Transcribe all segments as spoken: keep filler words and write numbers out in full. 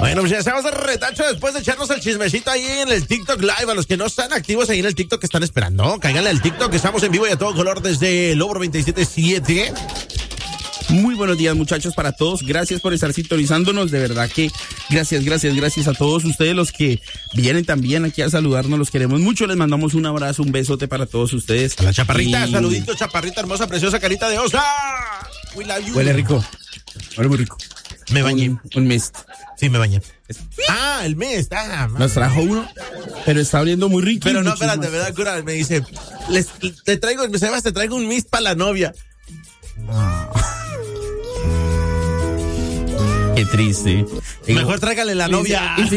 Bueno, pues ya estamos de retacho después de echarnos el chismecito ahí en el TikTok Live. A los que no están activos ahí en el TikTok que están esperando, cáiganle al TikTok, estamos en vivo y a todo color desde Lobo noventa y siete punto siete. Muy buenos días, muchachos, para todos. Gracias por estar sintonizándonos. De verdad que gracias, gracias, gracias a todos ustedes los que vienen también aquí a saludarnos. Los queremos mucho. Les mandamos un abrazo, un besote para todos ustedes. A la chaparrita, y... saludito, chaparrita, hermosa, preciosa, carita de osa. Huele rico. Huele muy rico. Me bañé. Un, un mist. Sí, me bañé. Ah, el mist. Ah, nos trajo uno, pero está oliendo muy rico. Pero no, espérate, me da cura. Me dice, les, te traigo, me sabes, te traigo un mist para la novia. No. Qué triste. Mejor tráigale la novia. Y si...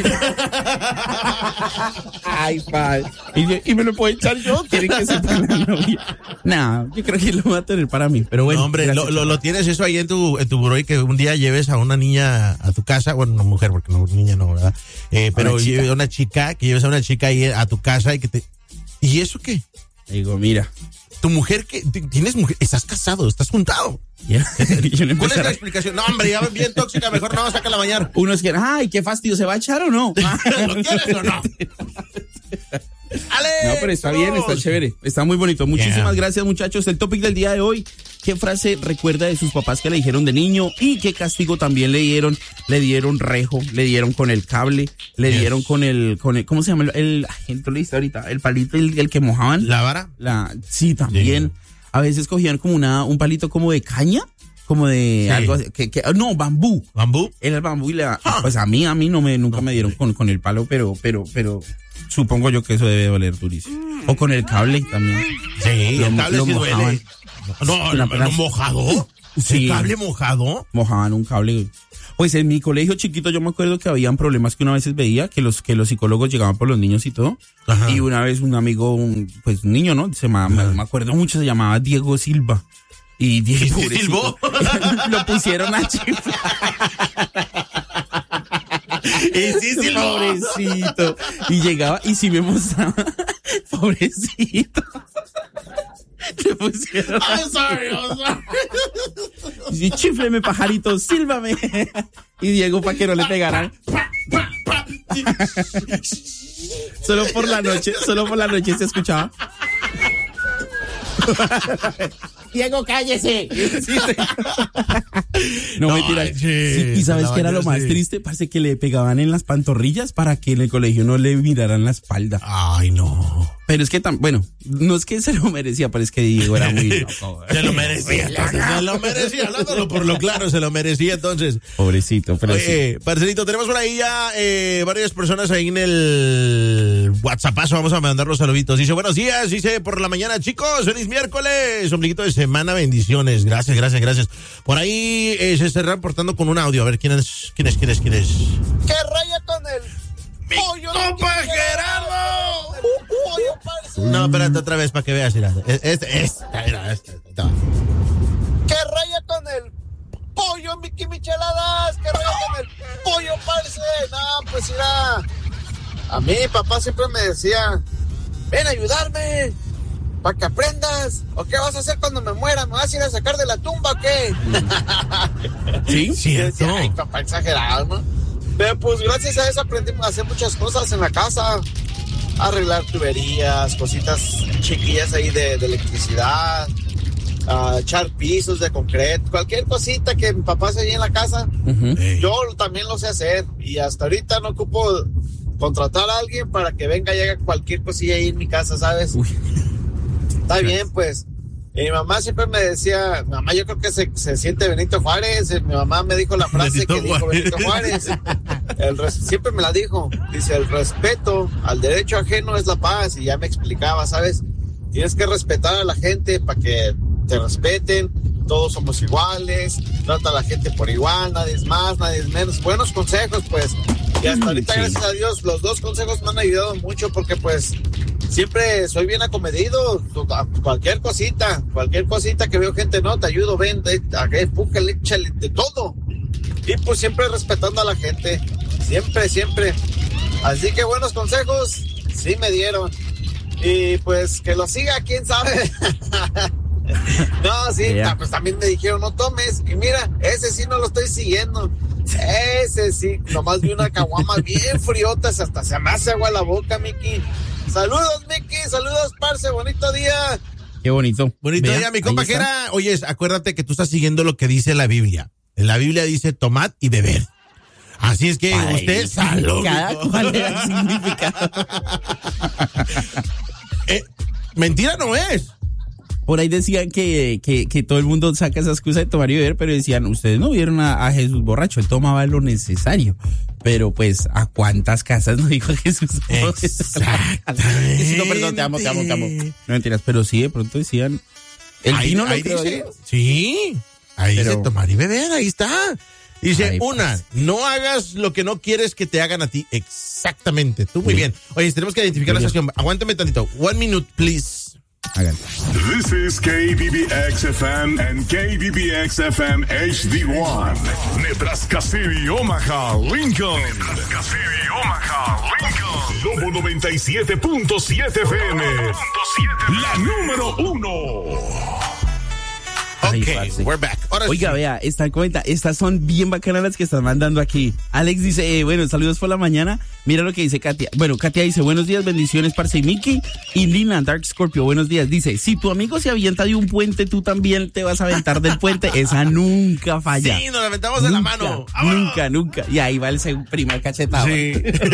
Ay, padre. Y, y me lo puedo echar yo. Quieren que sea para la novia. No, yo creo que lo voy a tener para mí. Pero bueno. No, hombre, lo, lo, lo tienes eso ahí en tu, en tu buró y que un día lleves a una niña a tu casa. Bueno, una mujer, porque no, niña no, ¿verdad? Eh, pero una chica. una chica, que lleves a una chica ahí a tu casa y que te. ¿Y eso qué? Digo, mira. Tu mujer, que tienes mujer, estás casado, estás juntado. Yeah. No ¿Cuál es la explicación? No, hombre, ya bien tóxica, mejor no, sácala a bañar. Unos quieren, ay, qué fastidio, ¿se va a echar o no? ¿Lo quieres o no? ¡Ale! No, pero está bien, está chévere, está muy bonito. Muchísimas yeah. gracias, muchachos. El topic del día de hoy, ¿qué frase recuerda de sus papás que le dijeron de niño? Y qué castigo también le dieron, le dieron rejo, le dieron con el cable, le yes. dieron con el, con el, ¿cómo se llama? El, el lo dice ahorita, el palito, el, el que mojaban. ¿La vara? La, sí, también. Sí. A veces cogían como una, un palito como de caña, como de sí. algo así, que, que, no, bambú. ¿Bambú? Era el bambú y la, ah. pues a mí, a mí no me, nunca no, me dieron con, con el palo, pero, pero, pero, supongo yo que eso debe doler durísimo. O con el cable también. Sí, lo, el cable lo sí mojaban. duele. No, no, no, mojado. Sí. ¿El cable mojado? Mojaban un cable. Pues en mi colegio chiquito yo me acuerdo que habían problemas que una vez veía, que los que los psicólogos llegaban por los niños y todo. Ajá. Y una vez un amigo, un, pues un niño, ¿no? Se llamaba, me acuerdo mucho, se llamaba Diego Silva. Y Diego Silva lo pusieron a chiflar. Y sí, sí, pobrecito. Y llegaba y si me mostraba, pobrecito. Le pusieron. I'm sorry, I'm sorry. Y chifleme, pajarito, sílvame. Y Diego, para que no le pegaran. Solo por la noche, solo por la noche se escuchaba. Diego, cállese. Sí, sí. No, no mentira. Sí, y sabes qué era lo más sí. triste, parece que le pegaban en las pantorrillas para que en el colegio no le miraran la espalda. Ay, no. Pero es que tan, bueno, no es que se lo merecía, pero es que Diego era muy loco. Se lo merecía, entonces, se lo merecía, hablándolo por lo claro, se lo merecía entonces. Pobrecito, pero Oye, sí. parcerito, tenemos por ahí ya eh, varias personas ahí en el WhatsAppazo, vamos a mandar los saluditos. Dice, buenos días, dice, por la mañana, chicos, feliz miércoles, ombliguito de semana, bendiciones, gracias, gracias, gracias. Por ahí eh, se está reportando con un audio, a ver, ¿quién es, quién es, quién es, quién es? ¿Qué raya con el pollo? ¡Compa Gerardo! No, espérate otra vez para que veas. Este, este, esta, esta. ¿Qué raya con el pollo, Mickey Micheladas? ¿Qué raya con el pollo, parce? No, pues mira, a mí papá siempre me decía, ven a ayudarme, para que aprendas. ¿O qué vas a hacer cuando me muera? ¿Me vas a ir a sacar de la tumba o qué? Sí, cierto. Ay, papá exagerado, ¿no? Pero pues gracias a eso aprendimos a hacer muchas cosas en la casa. Arreglar tuberías, cositas chiquillas ahí de, de electricidad, uh, echar pisos de concreto, cualquier cosita que mi papá hace ahí en la casa, uh-huh. yo también lo sé hacer. Y hasta ahorita no ocupo contratar a alguien para que venga y haga cualquier cosilla ahí en mi casa, ¿sabes? Uy. Está bien, pues. Y mi mamá siempre me decía, mi mamá yo creo que se, se siente Benito Juárez. Mi mamá me dijo la frase Benito que Juárez. dijo Benito Juárez. El res, siempre me la dijo. Dice, el respeto al derecho ajeno es la paz. Y ya me explicaba, ¿sabes? Tienes que respetar a la gente para que te respeten. Todos somos iguales. Trata a la gente por igual. Nadie es más, nadie es menos. Buenos consejos, pues. Y hasta ahorita, sí. gracias a Dios, los dos consejos me han ayudado mucho porque, pues, siempre soy bien acomedido. Cualquier cosita, cualquier cosita que veo gente, no, te ayudo, ven, empújale, échale, de todo. Y pues siempre respetando a la gente. Siempre, siempre. Así que buenos consejos, sí me dieron. Y pues que lo siga, quién sabe. No, sí, yeah. Pues también me dijeron, no tomes. Y mira, ese sí no lo estoy siguiendo. Ese sí, nomás vi una caguama bien friota, hasta se me hace agua la boca, Miki. Saludos, Miki, saludos, parce, bonito día. Qué bonito. Bonito Vea, día, mi compa, que era, oye, acuérdate que tú estás siguiendo lo que dice la Biblia. En la Biblia dice tomad y beber. Así es que Ay, usted, salud. ¿Cuál era el significado? eh, mentira no es. Por ahí decían que, que, que todo el mundo saca esa excusa de tomar y beber, pero decían, ustedes no vieron a, a Jesús borracho, él tomaba lo necesario. Pero pues, ¿a cuántas casas no dijo Jesús? Exactamente. No, perdón, te amo, te amo, te amo. No mentiras, pero sí, de pronto decían, el ahí, vino ahí lo dice, sí, ahí pero, dice tomar y beber, ahí está. Dice, ay, una, pues. No hagas lo que no quieres que te hagan a ti. Exactamente, tú muy sí. bien. Oye, tenemos que identificar sí, la estación. Aguántame tantito. One minute, please. Hagan. This is K B B X F M and K B B X F M H D one. Nebraska City, Omaha, Lincoln. Nebraska City, Omaha, Lincoln. Lobo noventa y siete punto siete F M. La número uno. Ok, we're back. Ahora Oiga, sí. vea, esta cuenta, estas son bien bacanas las que están mandando aquí. Alex dice, eh, bueno, saludos por la mañana. Mira lo que dice Katia. Bueno, Katia dice, buenos días, bendiciones, parce y Mickey. Y Lina, Dark Scorpio, buenos días. Dice, si tu amigo se avienta de un puente, tú también te vas a aventar del puente. Esa nunca falla. Sí, nos la aventamos de la mano. Nunca, nunca. Y ahí va el primer cachetado. Sí.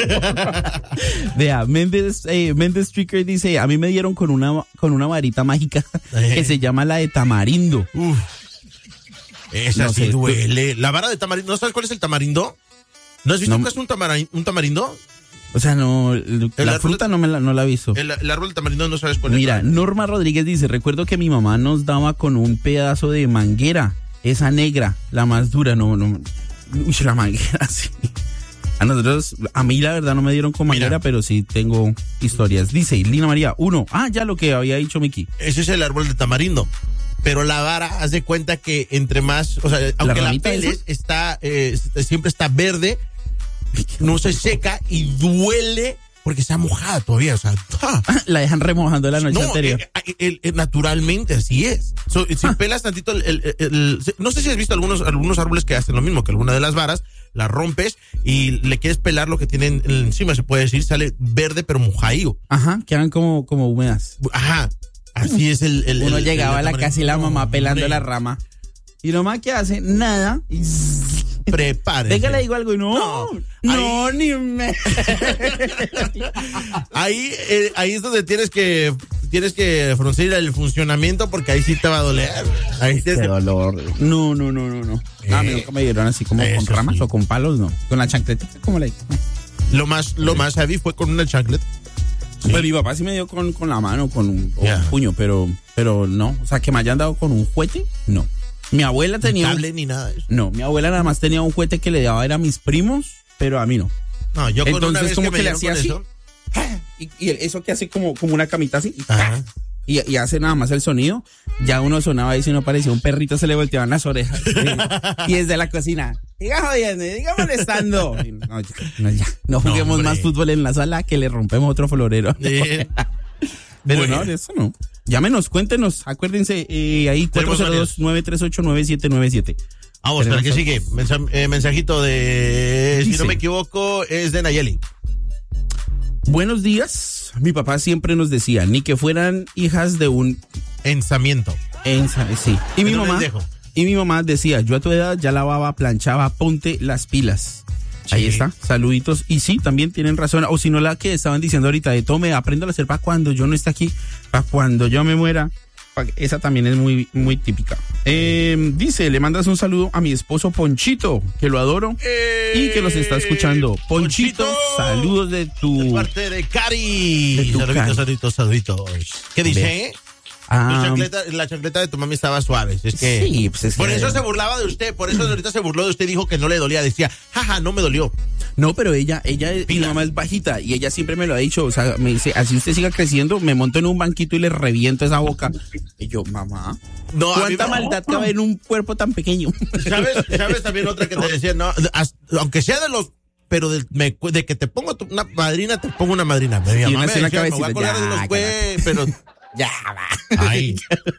Vea, Méndez, eh, Méndez Stricker dice, a mí me dieron con una, con una varita mágica que se llama la de tamarindo. Uf, esa No sí sé, duele. La vara de tamarindo, ¿no sabes cuál es el tamarindo? ¿No has visto No. qué es un, tamari- un tamarindo? O sea, no, la fruta no me la, no la he visto. El, el árbol de tamarindo no sabes cuál es. Mira, Norma Rodríguez dice, recuerdo que mi mamá nos daba con un pedazo de manguera, esa negra, la más dura, no, no, uy, la manguera, sí. A nosotros, a mí la verdad no me dieron con manguera, Mira. pero sí tengo historias. Dice Lina María, uno, ah, ya lo que había dicho Miki. Ese es el árbol de tamarindo. Pero la vara, haz de cuenta que entre más, o sea, aunque la, la peles está, eh, siempre está verde, no se seca y duele porque está mojada todavía, o sea, ¡ah! La dejan remojando la noche no, anterior. Eh, eh, eh, naturalmente así es. So, si ah. pelas tantito, el, el, el, el, no sé si has visto algunos, algunos árboles que hacen lo mismo, que alguna de las varas, la rompes y le quieres pelar lo que tienen encima, se puede decir, sale verde pero mojadillo. Ajá, quedan como, como húmedas. Ajá. Así es el... el Uno el, llegaba el, el a la casa y la mamá no, pelando hombre. la rama. Y nomás que hace nada. Y... Prepárese. Venga, le digo algo y no, no, no ahí, ni me... ahí, eh, ahí es donde tienes que tienes que fruncir el funcionamiento porque ahí sí te va a doler. Ahí Qué te... dolor. No, no, no, no, no. Eh, a mí nunca me dieron así como con ramas sí. o con palos, no. Con la chancletita, como la Lo más, lo más heavy fue con una chancleta. Sí. Pues mi papá sí me dio con, con la mano, con un, yeah. un puño, pero, pero no. O sea, que me hayan dado con un juguete, no. Mi abuela tenía... Un cable ni nada de eso. No, mi abuela nada más tenía un juguete que le daba era a mis primos, pero a mí no. No, yo con Entonces, una vez como que, que me le hacía así. Eso, y, y eso que hace como, como una camita así. Ajá. Y, y hace nada más el sonido. Ya uno sonaba y si no parecía un perrito, se le volteaban las orejas. Y desde la cocina, diga jodiendo, diga molestando. Y no, ya, no, ya. no juguemos no, más fútbol en la sala que le rompemos otro florero. Eh. Pero no, eso no. Llámenos, cuéntenos, acuérdense, eh, ahí cuatro cero dos, nueve tres ocho, nueve siete nueve siete. Vamos, espera, ¿qué sigue? Mensa, eh, mensajito de, Dice, si no me equivoco, es de Nayeli. Buenos días. Mi papá siempre nos decía, ni que fueran hijas de un... Ensamiento. Ensa, sí. Y mi mamá... Y mi mamá decía, yo a tu edad ya lavaba, planchaba, ponte las pilas. Sí. Ahí está, saluditos. Y sí, también tienen razón. O si no, la que estaban diciendo ahorita de tome, aprenda a hacer para cuando yo no esté aquí, para cuando yo me muera. Esa también es muy, muy típica. Eh, dice, le mandas un saludo a mi esposo Ponchito, que lo adoro eh, y que los está escuchando. Ponchito, Ponchito, saludos de tu... De parte de Cari. De tu saluditos, Cari. saluditos, saluditos. ¿Qué dice? Ve. Ah, chancleta, la chancleta de tu mami estaba suave. Es que, sí, pues es por que... eso se burlaba de usted, por eso ahorita se burló de usted, dijo que no le dolía, decía, jaja, no me dolió. No, pero ella, ella, mi mamá es bajita y ella siempre me lo ha dicho, o sea, me dice, así usted siga creciendo, me monto en un banquito y le reviento esa boca. Y yo, mamá, no, ¿cuánta no. maldad cabe en un cuerpo tan pequeño? ¿Sabes? ¿Sabes también otra que te decía? No, aunque sea de los... Pero de, me, de que te pongo una madrina, te pongo una madrina. Mi y mamá me decía, cabecita, me voy a colgar ya, de los güey, pero Ya va. Ay.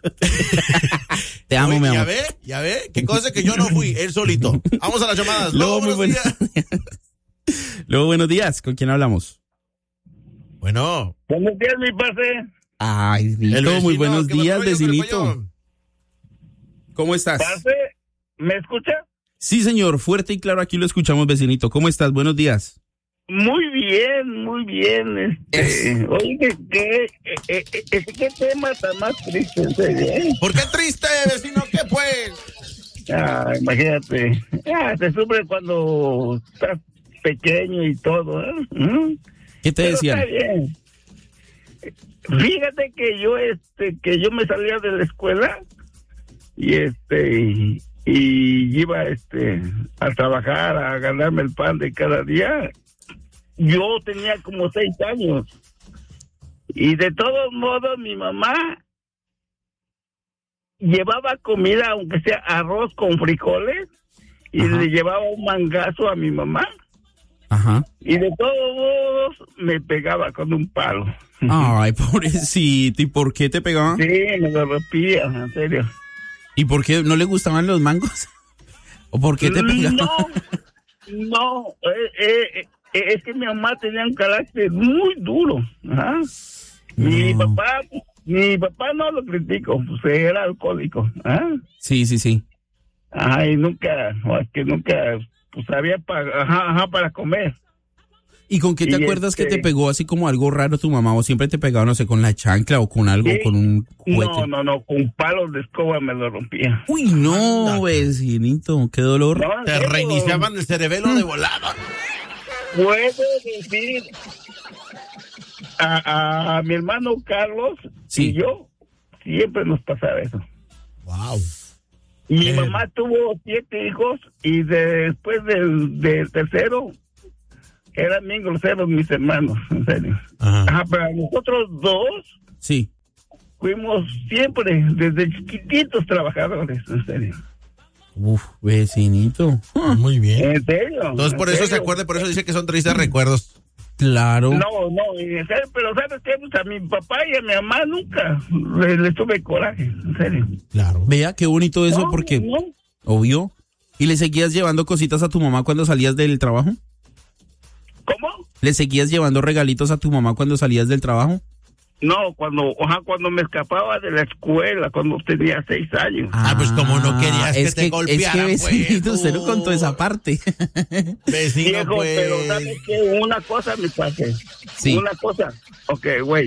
Te amo, Uy, mi ya amor. ve, ya ve, qué cosa que yo no fui, él solito. Vamos a las llamadas. Luego, Luego, muy buenos buenos días. días. Luego, buenos días. ¿Con quién hablamos? Bueno, Buenos días, mi parce. Ay, el Vito, vecino, muy buenos ¿qué pasó, días, yo, qué vecinito. pasó? ¿Cómo estás? Parce, ¿me escucha? Sí, señor, fuerte y claro, aquí lo escuchamos, vecinito. ¿Cómo estás? Buenos días. Muy bien, muy bien. Este, oye, ¿qué, qué, eh, eh, eh, qué tema tan más triste, en serio, eh? ¿Por qué triste, vecino? ¿Qué pues? Ah, imagínate. Ah, se sufre cuando estás pequeño y todo, ¿eh? ¿Mm? ¿Qué te Pero decían? está bien. Fíjate que yo, este, que yo me salía de la escuela y este y, y iba, este, a trabajar, a ganarme el pan de cada día. Yo tenía como seis años y de todos modos mi mamá llevaba comida, aunque sea arroz con frijoles, y Ajá. le llevaba un mangazo a mi mamá. Ajá. Y de todos modos me pegaba con un palo. Ay, pobrecito. ¿Y por qué te pegaba? Sí, me lo rompía, en serio. ¿Y por qué no le gustaban los mangos? ¿O por qué te pegaba? No, no, eh, eh, eh, es que mi mamá tenía un carácter muy duro. Ajá. Mi No. papá, mi papá no lo critico, pues era alcohólico. ¿Ah? Sí, sí, sí. Ay, nunca, o es que nunca, pues había para, ajá, ajá, para comer. ¿Y con qué te Y acuerdas este- que te pegó así como algo raro tu mamá? ¿O siempre te pegaba, no sé, con la chancla o con algo, Sí. con un juguete? No, no, no, con palos de escoba me lo rompía. Uy, no, Anda. vecinito, qué dolor. No, en Te serio, reiniciaban el cerebelo de volada. Puedo decir a, a mi hermano Carlos Sí. y yo, siempre nos pasaba eso. Wow. Mi Bien. mamá tuvo siete hijos y después del, del tercero eran bien groseros mis hermanos, en serio. Ajá. Ajá, pero nosotros dos Sí. fuimos siempre, desde chiquititos trabajadores, en serio. Uf, vecinito. Ah, Muy bien. En serio. Entonces, por en eso se serio. acuerda, por eso dice que son tristes recuerdos. claro. No, no, en serio, pero ¿sabes qué? Pues a mi papá y a mi mamá nunca les, les tuve coraje, en serio. Claro. Vea qué bonito eso No, porque, no. obvio. ¿Y le seguías llevando cositas a tu mamá cuando salías del trabajo? ¿Cómo? ¿Le seguías llevando regalitos a tu mamá cuando salías del trabajo? No, cuando, ajá, cuando me escapaba de la escuela, cuando tenía seis años. Ah, pues como no querías que es te golpearan, Es que, vecinito, pues, usted no contó tú. esa parte. Vecino, Viejo, pues. pero ¿sabes qué? Una cosa, mi padre. Sí. Una cosa. Ok, güey.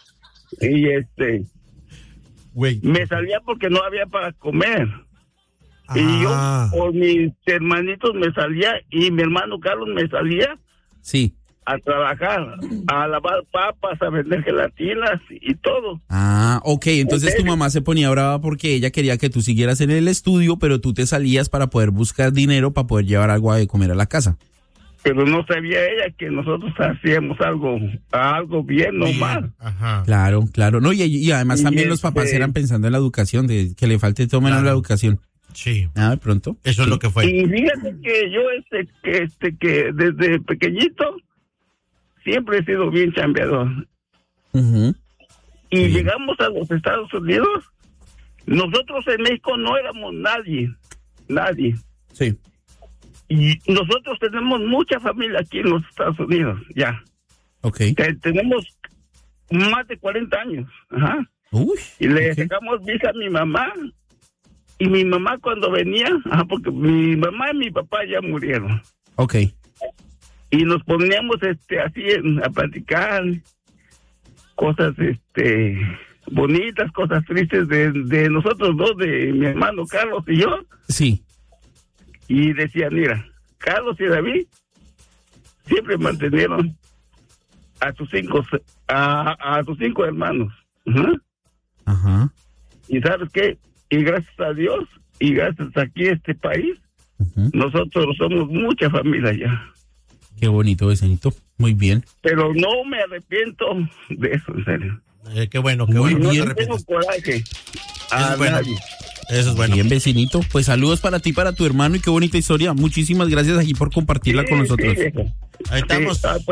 Y este, Güey. me salía porque no había para comer. Y yo, Ah. por mis hermanitos me salía, y mi hermano Carlos me salía Sí. a trabajar, a lavar papas, a vender gelatinas y todo. Ah, ok, entonces tu serio? mamá se ponía brava porque ella quería que tú siguieras en el estudio, pero tú te salías para poder buscar dinero para poder llevar algo de comer a la casa. Pero no sabía ella que nosotros hacíamos algo, algo bien, no Bien. mal. Ajá. Claro, claro. No, y, y además Y también los papás este- eran pensando en la educación, de que le falte todo menos Claro. la educación. Sí. Ah, de pronto. Eso es lo que fue. Y fíjate que yo, este, que, este, que desde pequeñito siempre he sido bien chambeador. Ujú. Y Bien. llegamos a los Estados Unidos, nosotros en México no éramos nadie, nadie. Sí. Y nosotros tenemos mucha familia aquí en los Estados Unidos, ya. Ok. Te- tenemos más de cuarenta años, ajá. Uy. Y le ok. sacamos visa a mi mamá. Y mi mamá cuando venía, ajá, porque mi mamá y mi papá ya murieron. Ok. Y nos poníamos este así en- a platicar cosas este bonitas, cosas tristes de, de nosotros dos, de mi hermano Carlos y yo. Sí. Y decían, mira, Carlos y David siempre mantenieron a sus cinco a, a sus cinco hermanos. Ajá. Ajá. Y ¿sabes qué? Y gracias a Dios y gracias aquí a este país, Ujú. nosotros somos mucha familia ya. Qué bonito, vecinito. Muy bien. Pero no me arrepiento de eso, en serio. Eh, qué bueno, qué Muy bueno. No No te le tengo arrepientes. coraje a Eso es bueno. nadie. Eso es bueno. Bien, vecinito. Pues saludos para ti, para tu hermano y qué bonita historia. Muchísimas gracias aquí por compartirla Sí, con nosotros. sí, viejo. Ahí estamos. Sí, ah, pues,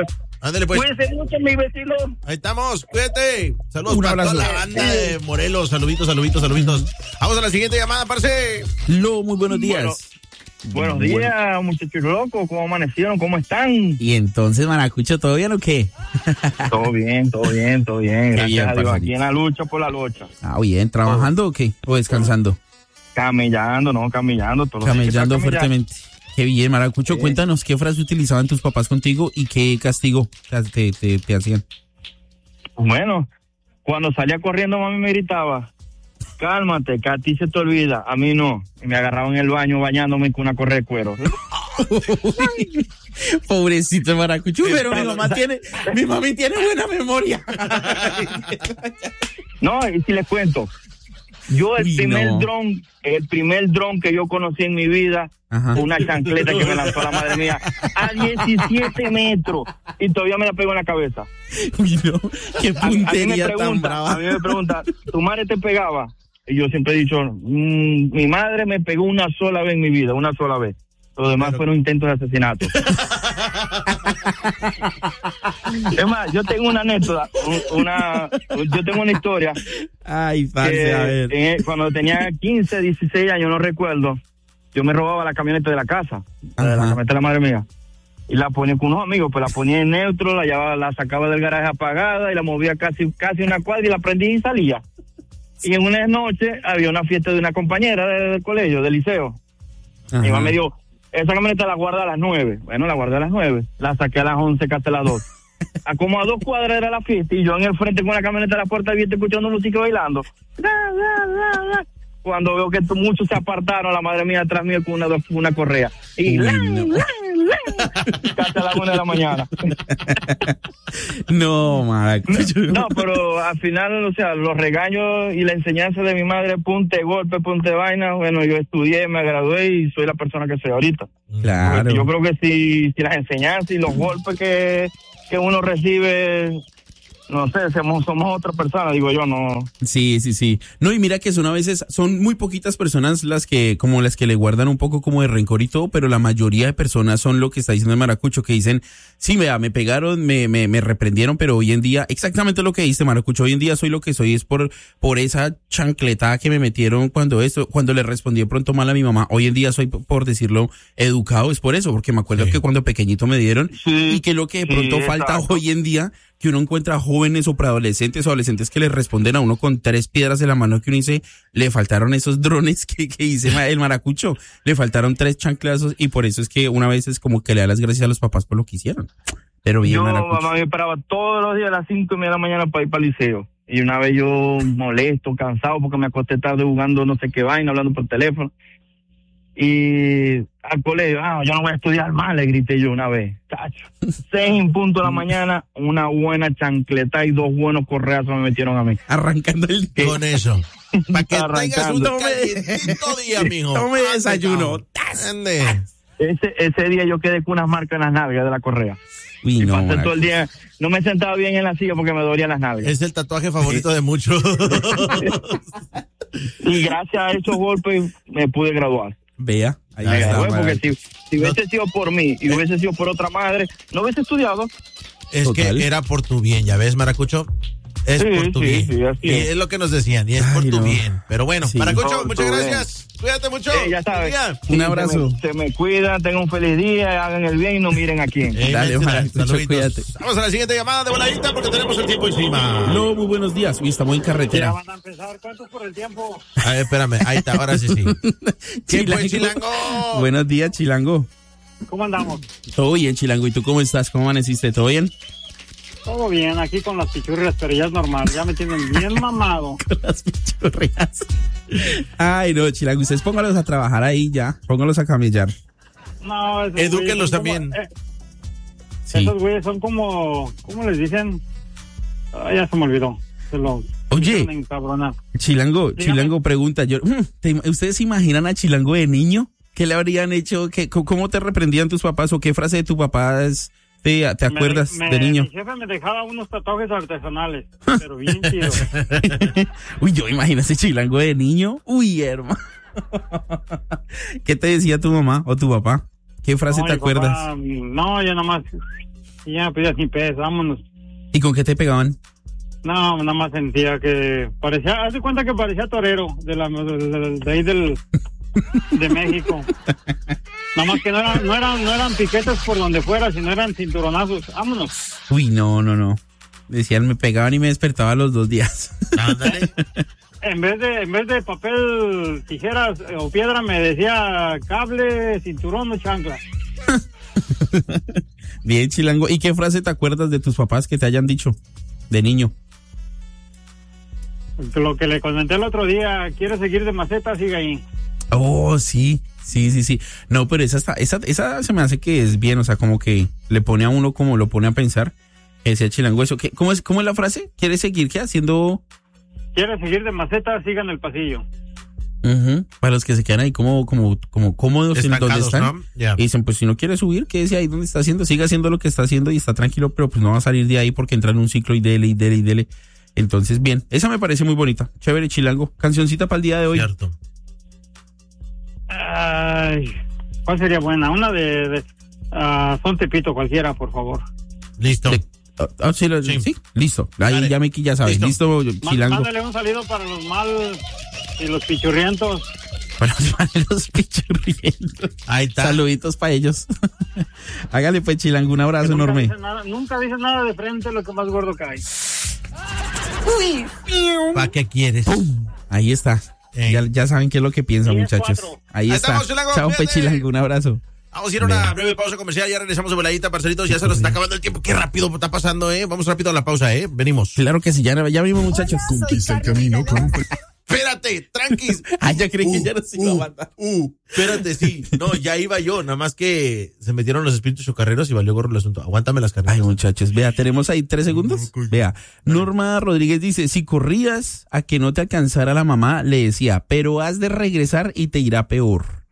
Ándale, pues. Cuídense mucho, mi vecino. Ahí estamos, cuídate. Saludos Un para abrazo. toda la banda de Morelos. Saluditos, saluditos, saluditos. Vamos a la siguiente llamada, parce. Lo, muy buenos días. Bueno, buenos días, muchachos locos. ¿Cómo amanecieron? ¿Cómo están? Y entonces, Maracucho, ¿todo bien o qué? Todo bien, todo bien, todo bien. Gracias bien, a Dios. parcerito. Aquí en la lucha por la lucha. Ah, bien, ¿trabajando o qué? ¿O descansando? Camellando, no, camellando. Todos los días Camellando hay que camellar. fuertemente. Qué bien, Maracucho, Sí. cuéntanos qué frase utilizaban tus papás contigo y qué castigo te, te, te, te hacían. Bueno, cuando salía corriendo, mami me gritaba, cálmate, que a ti se te olvida, a mí no. Y me agarraba en el baño bañándome con una correa de cuero. Pobrecito el Maracucho, pero mi mamá tiene, mi mami tiene buena memoria. No, y si les cuento, yo el Uy, primer no. dron, el primer dron que yo conocí en mi vida, Ajá. fue una chancleta que me lanzó la madre mía a diecisiete metros y todavía me la pegó en la cabeza. Uy, no, qué A, a mí me puntería tan pregunta, brava. a mí me pregunta, ¿tu madre te pegaba? Y yo siempre he dicho, mm, mi madre me pegó una sola vez en mi vida, una sola vez. Lo demás Pero- fueron intentos de asesinato. Es más, yo tengo una anécdota, un- una, yo tengo una historia Ay, parce, que a ver. eh, cuando tenía quince, dieciséis años, no recuerdo, yo me robaba la camioneta de la casa, de la Ajá. camioneta de la madre mía, y la ponía con unos amigos, pues la ponía en neutro, la llevaba, la sacaba del garaje apagada y la movía casi, casi una cuadra y la prendía y salía. Y en una noche había una fiesta de una compañera del, del colegio, del liceo. Mi Ajá. mamá me dijo, esa camioneta la guarda a las nueve. Bueno, la guardé a las nueve. La saqué a las once, casi a las dos. A como a dos cuadras era la fiesta y yo en el frente con la camioneta a la puerta abierta escuchando música y bailando. La, la, la, la. Cuando veo que t- muchos se apartaron, la madre mía atrás mío con una, una correa. Y Uy, la, no. la, la, casi a las una de la mañana. No, Maracucho. No, pero al final, o sea, los regaños y la enseñanza de mi madre, punte golpe, punte vaina, bueno, yo estudié, me gradué y soy la persona que soy ahorita. Claro. Porque yo creo que si, si las enseñanzas y los golpes que, que uno recibe, no sé, somos, somos otra persona, digo yo, no. Sí, sí, sí. No, y mira que son a veces, son muy poquitas personas las que, como las que le guardan un poco como de rencor y todo, pero la mayoría de personas son lo que está diciendo el Maracucho, que dicen, sí, vea, me pegaron, me, me, me reprendieron, pero hoy en día, exactamente lo que dice Maracucho, hoy en día soy lo que soy, es por, por esa chancletada que me metieron cuando esto, cuando le respondí de pronto mal a mi mamá. Hoy en día soy, por decirlo, educado, es por eso, porque me acuerdo Sí. que cuando pequeñito me dieron, Sí, y que lo que de sí, pronto falta exacto. hoy en día, que uno encuentra jóvenes o preadolescentes o adolescentes que le responden a uno con tres piedras en la mano, que uno dice, le faltaron esos drones que, que dice ma- el Maracucho, le faltaron tres chanclazos y por eso es que una vez es como que le da las gracias a los papás por lo que hicieron. Pero bien, Yo, Maracucho. mamá, me esperaba todos los días a las cinco y media de la mañana para ir para el liceo. Y una vez yo molesto, cansado, porque me acosté tarde jugando no sé qué vaina, hablando por teléfono. Y al colegio, ah, yo no voy a estudiar más, le grité yo una vez. Tacho. Seis en punto de la mañana, una buena chancleta y dos buenos correazos me metieron a mí. Arrancando el día. Con eso. Para que tengas un Arrancando. calientito día, mijo. Tome Ande, desayuno. cabrón. Ande. Ese, ese día yo quedé con unas marcas en las nalgas de la correa. Uy, Y no, pasé todo Maracucho. el día, no me sentaba bien en la silla porque me dolían las nalgas. Es el tatuaje favorito de muchos. Y gracias a esos golpes me pude graduar. Vea, ahí Me está, gradué porque Maracucho. si, si hubiese sido por mí y hubiese sido por otra madre, no hubiese estudiado. Es Total. que era por tu bien, ¿ya ves, Maracucho? Es Sí, por tu sí, bien. sí, así y es. es lo que nos decían, y es Ay, por tu no. bien. Pero bueno, Sí. Maracucho, Por muchas tu gracias. Cuídate mucho. Eh, ya sabes. Buen día. Un Sí, abrazo. Se me, se me cuidan, tengan un feliz día, hagan el bien y no miren a quién. Eh, Dale, métela. Maracucho, Saluditos. cuídate. Vamos a la siguiente llamada de voladita porque tenemos el tiempo encima. No, muy buenos días. Uy, estamos en carretera. van a empezar. ¿Cuántos por el tiempo? A ver, espérame, ahí está, ahora sí, sí. ¿Qué fue, Chilango? Buenos días, Chilango. ¿Cómo andamos? Todo bien, Chilango. ¿Y tú cómo estás? ¿Cómo amaneciste? ¿Todo bien? Todo bien, aquí con las pichurrias, pero ya es normal. Ya me tienen bien mamado. Las pichurrias. Ay, no, Chilango. Ustedes póngalos a trabajar ahí ya. Póngalos a camellar. No, esos Edúquenlos güeyes son como- también. eh, Sí. Esos güeyes son como, ¿cómo les dicen? Ah, ya se me olvidó. Se lo Oye. quisieron encabronar. Chilango, Dígame. Chilango pregunta. Yo, mm, ¿te- ¿Ustedes se imaginan a Chilango de niño? ¿Qué le habrían hecho? ¿Qué, co- ¿Cómo te reprendían tus papás? ¿O qué frase de tu papá es- te, te Me- acuerdas me- de niño? Mi jefe me dejaba unos tatuajes artesanales, pero bien chidos. Uy, yo imagínate Chilango de niño. Uy, hermano. ¿Qué te decía tu mamá o tu papá? ¿Qué frase No, te mi acuerdas? papá, no, yo nomás y ya no pedías ni peso, vámonos. ¿Y con qué te pegaban? No, nada más sentía que parecía, haz de cuenta que parecía torero de la de, de, de ahí del de México. Nada más que no eran, no eran, no eran piquetes por donde fuera, sino eran cinturonazos. Vámonos. Uy, no, no, no. Decían, me pegaban y me despertaba a los dos días. Ándale. En vez de, en vez de papel, tijeras o piedra, me decía cable, cinturón o chancla. Bien, Chilango. ¿Y qué frase te acuerdas de tus papás que te hayan dicho de niño? Lo que le comenté el otro día, ¿quieres seguir de maceta? Sigue ahí. Oh, sí, sí, sí, sí. No, pero esa, está, esa, esa se me hace que es bien, o sea, como que le pone a uno como lo pone a pensar. Ese Chilango, eso, ¿qué, cómo, es, ¿cómo es la frase? ¿Quieres seguir qué? Haciendo... ¿Quieres seguir de maceta? Siga en el pasillo. Uh-huh. Para los que se quedan ahí como, como, como cómodos en donde están. ¿No? Yeah. Y dicen, pues si no quiere subir, quédese ahí donde está haciendo, siga haciendo lo que está haciendo y está tranquilo, pero pues no va a salir de ahí porque entra en un ciclo y dele, y dele, y dele. Entonces, bien, esa me parece muy bonita. Chévere, Chilango. Cancioncita para el día de hoy. Cierto. Ay, ¿cuál sería buena? Una de, de uh, Son Tepito, cualquiera, por favor. Listo. De, oh, oh, sí, lo, sí. sí, listo. Ahí Dale. ya Miki ya sabes. Listo, listo Chilango. Mándale un saludo para los mal y los pichurrientos. Para los, los pichurrientos. Ahí está. Saluditos para ellos. Hágale pues, Chilango, un abrazo nunca enorme. Dice nada, nunca dice nada de frente, lo que más gordo cae. Uy. ¿Para qué quieres? ¡Pum! Ahí está. Ya, ya saben qué es lo que piensan, muchachos. Ahí, Ahí está. Estamos, Chilango, Chao, pues, Chilango, un abrazo. Vamos a ir a una breve pausa comercial, ya regresamos de voladita, parceritos, ya se nos está acabando el tiempo, qué rápido está pasando, eh, vamos rápido a la pausa, eh, venimos. Claro que sí, ya, ya venimos, muchachos. Conquista el camino con un... Espérate, tranquis. Ah, ya creí uh, que ya no se iba uh, a matar. Uh, espérate, sí, no, ya iba yo, nada más que se metieron los espíritus chocarreros y valió gorro el asunto, aguántame las carreras. Ay, muchachos, vea, tenemos ahí tres segundos, vea, Norma Rodríguez dice, si corrías a que no te alcanzara la mamá, le decía, pero has de regresar y te irá peor.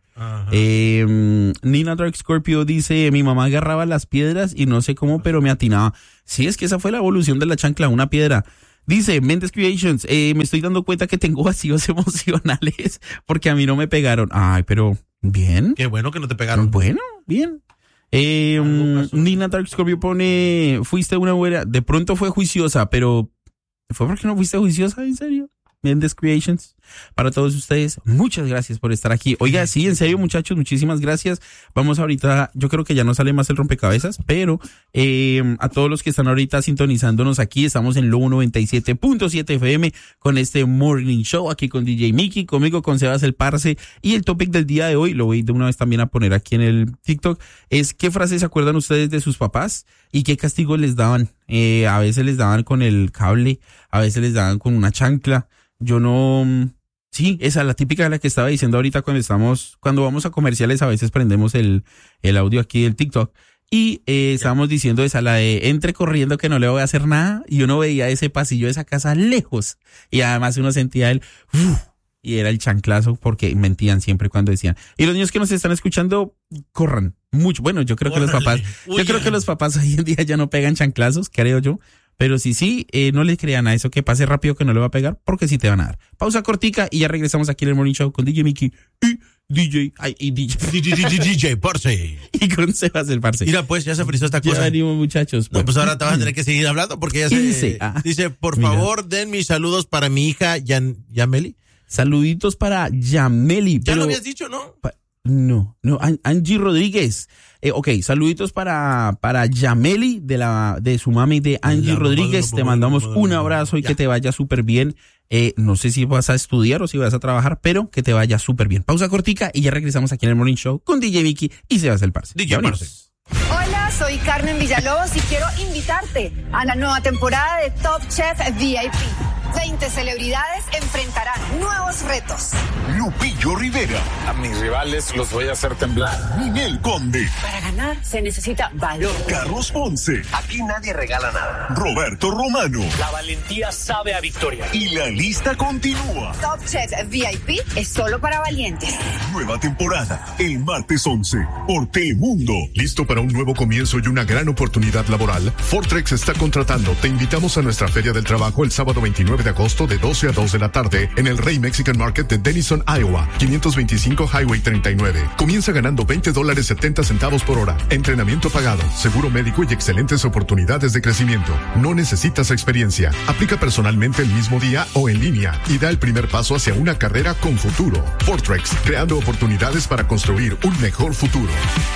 Eh, Nina Dark Scorpio dice, mi mamá agarraba las piedras y no sé cómo, pero me atinaba. Sí, es que esa fue la evolución de la chancla, una piedra. Dice Mendes Creations, eh, me estoy dando cuenta que tengo vacíos emocionales porque a mí no me pegaron. Ay, pero bien. Qué bueno que no te pegaron. Bueno, bien. Eh, Nina Dark Scorpio pone, fuiste una buena, de pronto fue juiciosa, pero ¿fue porque no fuiste juiciosa? ¿En serio? Mendes Creations, para todos ustedes, muchas gracias por estar aquí. Oiga, sí, en serio, muchachos, muchísimas gracias. Vamos ahorita, yo creo que ya no sale más el rompecabezas, pero eh, a todos los que están ahorita sintonizándonos aquí, estamos en Lobo noventa y siete punto siete F M con este Morning Show, aquí con D J Mickey, conmigo con Sebas el Parce, y el topic del día de hoy, lo voy de una vez también a poner aquí en el TikTok, es ¿qué frases se acuerdan ustedes de sus papás y qué castigo les daban? Eh, a veces les daban con el cable, a veces les daban con una chancla. Yo no, sí, esa es la típica de la que estaba diciendo ahorita cuando estamos, cuando vamos a comerciales a veces prendemos el, el audio aquí del TikTok y eh, estábamos diciendo esa, la de entre corriendo que no le voy a hacer nada y uno veía ese pasillo de esa casa lejos y además uno sentía el, uf, y era el chanclazo porque mentían siempre cuando decían. Y los niños que nos están escuchando, corran mucho. Bueno, yo creo Órale. que los papás, Uy, yo creo ya. que los papás hoy en día ya no pegan chanclazos, creo yo. Pero si sí, eh, no le crean a eso que pase rápido que no le va a pegar, porque sí te van a dar. Pausa cortica y ya regresamos aquí en el Morning Show con D J Mickey y D J, ay, y D J, D J Parce. Y con Sebas el Parce. Mira, pues ya se frizó esta cosa. Ya venimos, muchachos. No, pues ahora te vas a tener que seguir hablando porque ya se dice, ah, dice por mira. favor, den mis saludos para mi hija Yan, Yameli. Saluditos para Yameli. Ya pero, lo habías dicho, ¿no? Pa, no, no, Angie Rodríguez. Eh, ok, saluditos para, para Yameli, de la, de su mami de Angie la Rodríguez. Te mandamos un abrazo y ya. que te vaya súper bien. Eh, no sé si vas a estudiar o si vas a trabajar, pero que te vaya súper bien. Pausa cortica y ya regresamos aquí en el Morning Show con D J Mickey y Sebas el Parce. D J Parce. Hola, soy Carmen Villalobos y quiero invitarte a la nueva temporada de Top Chef V I P. veinte celebridades enfrentarán nuevos retos. Lupillo Rivera. A mis rivales los voy a hacer temblar. Ninel Conde. Para ganar se necesita valor. Carlos Ponce. Aquí nadie regala nada. Roberto Romano. La valentía sabe a victoria. Y la lista continúa. Top Chef V I P es solo para valientes. Nueva temporada, el martes once, por Telemundo. ¿Listo para un nuevo comienzo y una gran oportunidad laboral? Fortrex está contratando. Te invitamos a nuestra Feria del Trabajo el sábado veintinueve de agosto de doce a dos de la tarde en el Rey Mexican Market de Denison, Iowa, quinientos veinticinco Highway treinta y nueve. Comienza ganando veinte dólares setenta centavos por hora, entrenamiento pagado, seguro médico y excelentes oportunidades de crecimiento. No necesitas experiencia. Aplica personalmente el mismo día o en línea y da el primer paso hacia una carrera con futuro. Fortrex, creando oportunidades para construir un mejor futuro.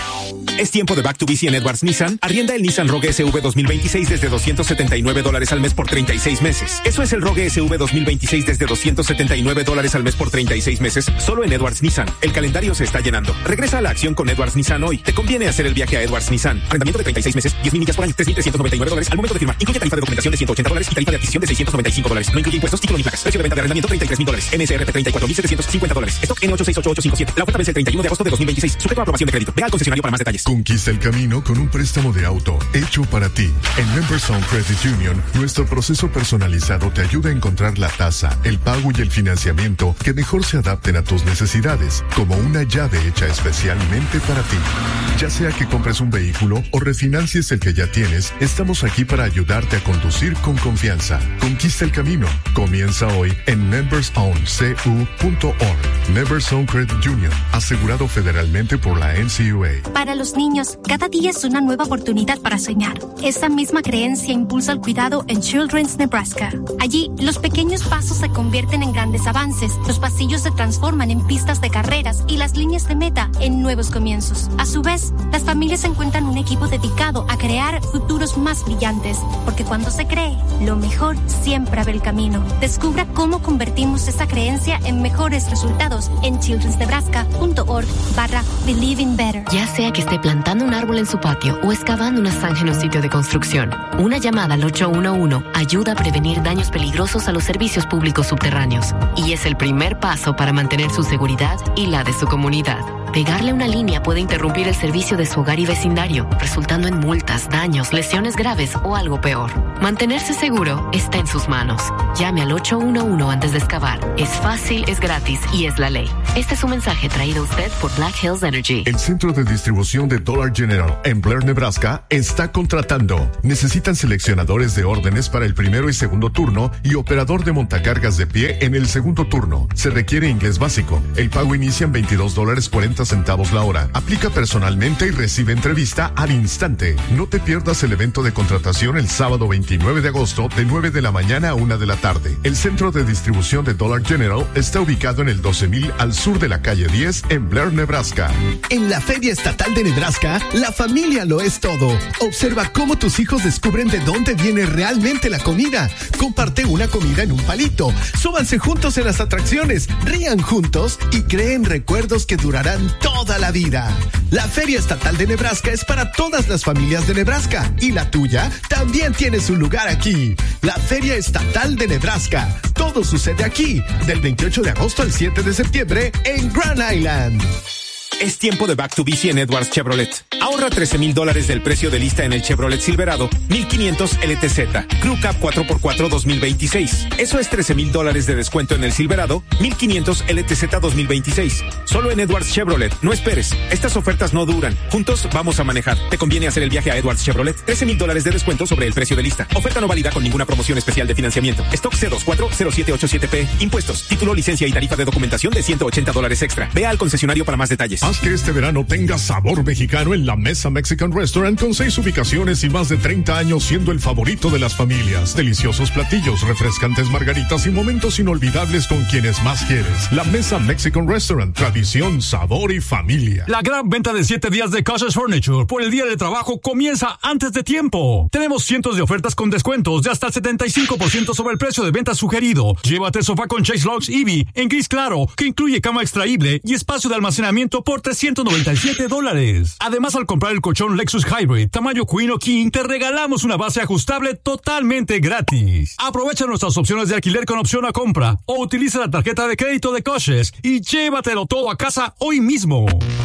Es tiempo de Back to Bici en Edwards Nissan. Arrienda el Nissan Rogue S V dos mil veintiséis desde doscientos setenta y nueve dólares al mes por treinta y seis meses. Eso es el Rogue S V dos mil veintiséis desde doscientos setenta y nueve dólares al mes por treinta y seis meses, solo en Edwards Nissan. El calendario se está llenando. Regresa a la acción con Edwards Nissan hoy. Te conviene hacer el viaje a Edwards Nissan. Arrendamiento de treinta y seis meses, diez mil millas por año, tres mil trescientos noventa y nueve dólares al momento de firma. Incluye tarifa de documentación de ciento ochenta dólares y tarifa de adquisición de seiscientos noventa y cinco dólares. No incluye impuestos, título ni placas. Precio de venta de arrendamiento treinta y tres mil dólares. M S R P treinta y cuatro mil setecientos cincuenta dólares. Stock N ocho seis ocho ocho cinco siete. La oferta vence el treinta y uno de agosto de dos mil veintiséis. Sujeto a aprobación de crédito. Ve al concesionario para más detalles. Conquista el camino con un préstamo de auto hecho para ti. En Membersound Credit Union, nuestro proceso personalizado te ayuda a encontrar la tasa, el pago y el financiamiento que mejor se adapten a tus necesidades, como una llave hecha especialmente para ti. Ya sea que compres un vehículo o refinancies el que ya tienes, estamos aquí para ayudarte a conducir con confianza. Conquista el camino. Comienza hoy en members own c u punto org. Membersound Credit Union, asegurado federalmente por la N C U A. Para los niños, cada día es una nueva oportunidad para soñar. Esa misma creencia impulsa el cuidado en Children's Nebraska. Allí, los pequeños pasos se convierten en grandes avances, los pasillos se transforman en pistas de carreras y las líneas de meta en nuevos comienzos. A su vez, las familias encuentran un equipo dedicado a crear futuros más brillantes, porque cuando se cree, lo mejor siempre abre el camino. Descubra cómo convertimos esa creencia en mejores resultados en childrensnebraska.org barra Believing Better. Ya sea que esté plantando un árbol en su patio o excavando una zanja en un sitio de construcción, una llamada al ocho uno uno ayuda a prevenir daños peligrosos a los servicios públicos subterráneos y es el primer paso para mantener su seguridad y la de su comunidad. Pegarle una línea puede interrumpir el servicio de su hogar y vecindario, resultando en multas, daños, lesiones graves o algo peor. Mantenerse seguro está en sus manos. Llame al ocho uno uno antes de excavar. Es fácil, es gratis y es la ley. Este es un mensaje traído a usted por Black Hills Energy. El centro de distribución de Dollar General en Blair, Nebraska, está contratando. Necesitan seleccionadores de órdenes para el primero y segundo turno y operador de montacargas de pie en el segundo turno. Se requiere inglés básico. El pago inicia en veintidós dólares cuarenta centavos la hora. Aplica personalmente y recibe entrevista al instante. No te pierdas el evento de contratación el sábado veintinueve de agosto de nueve de la mañana a una de la tarde. El centro de distribución de Dollar General está ubicado en el doce mil al sur de la calle diez en Blair, Nebraska. En la Feria Estatal de Nebraska, la familia lo es todo. Observa cómo tus hijos descubren de dónde viene realmente la comida. Comparte una comida en un palito. Súbanse juntos en las atracciones, rían juntos y creen recuerdos que durarán toda la vida. La Feria Estatal de Nebraska es para todas las familias de Nebraska y la tuya también tiene su lugar aquí. La Feria Estatal de Nebraska. Todo sucede aquí, del veintiocho de agosto al siete de septiembre en Grand Island. Es tiempo de Back to Bici en Edwards Chevrolet. Ahorra trece mil dólares del precio de lista en el Chevrolet Silverado mil quinientos L T Z Crew Cab cuatro por cuatro dos mil veintiséis. Eso es trece mil dólares de descuento en el Silverado mil quinientos L T Z dos mil veintiséis. Solo en Edwards Chevrolet. No esperes. Estas ofertas no duran. Juntos vamos a manejar. Te conviene hacer el viaje a Edwards Chevrolet. trece mil dólares de descuento sobre el precio de lista. Oferta no válida con ninguna promoción especial de financiamiento. Stock C dos cuatro cero siete ocho siete P. Impuestos, título, licencia y tarifa de documentación de ciento ochenta dólares extra. Ve al concesionario para más detalles. Haz que este verano tenga sabor mexicano en la Mesa Mexican Restaurant con seis ubicaciones y más de treinta años siendo el favorito de las familias. Deliciosos platillos, refrescantes margaritas y momentos inolvidables con quienes más quieres. La Mesa Mexican Restaurant, tradición, sabor y familia. La gran venta de siete días de Cautious Furniture por el Día de Trabajo comienza antes de tiempo. Tenemos cientos de ofertas con descuentos de hasta el setenta y cinco por ciento sobre el precio de venta sugerido. Llévate el sofá con Chase Locks Eevee en gris claro, que incluye cama extraíble y espacio de almacenamiento por trescientos noventa y siete dólares. Además, al comprar el colchón Lexus Hybrid tamaño Queen o King, te regalamos una base ajustable totalmente gratis. Aprovecha nuestras opciones de alquiler con opción a compra o utiliza la tarjeta de crédito de Cautious y llévatelo todo a casa hoy mismo.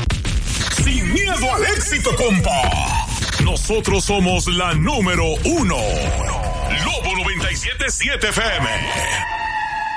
Sin miedo al éxito, compa. Nosotros somos la número uno. Lobo noventa y siete punto siete F M.